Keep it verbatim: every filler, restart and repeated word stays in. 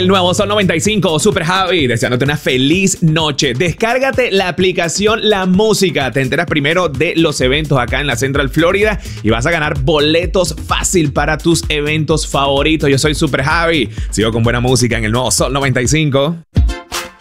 El nuevo Sol noventa y cinco, Super Javi, deseándote una feliz noche. Descárgate la aplicación La Música. Te enteras primero de los eventos acá en la Central Florida y vas a ganar boletos fácil para tus eventos favoritos. Yo soy Super Javi. Sigo con buena música en el nuevo Sol noventa y cinco.